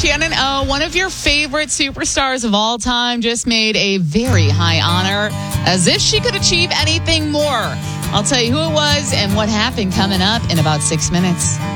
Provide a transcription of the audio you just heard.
Shannon O, one of your favorite superstars of all time, just made a very high honor, as if she could achieve anything more. I'll tell you who it was and what happened coming up in about 6 minutes.